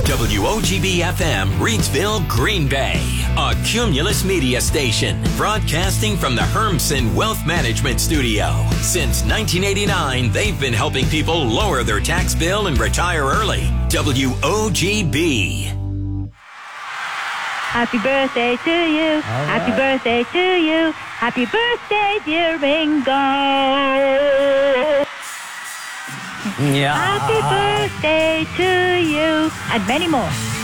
WOGB-FM, Reidsville, Green Bay. A Cumulus Media station, broadcasting from the Hermsen Wealth Management Studio. Since 1989, they've been helping people lower their tax bill and retire early. WOGB. Happy birthday to you. Happy birthday to you. Happy birthday, dear Ringo. Yeah. Happy birthday to you. And many more.